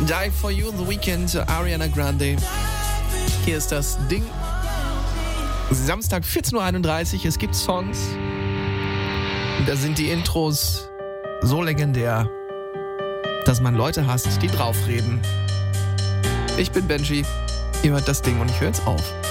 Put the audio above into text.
Die for You, The Weeknd, Ariana Grande. Hier ist das Ding. Samstag 14.31 Uhr, es gibt Songs. Da sind die Intros so legendär, dass man Leute hasst, die draufreden. Ich bin Benji, ihr hört das Ding und ich höre jetzt auf.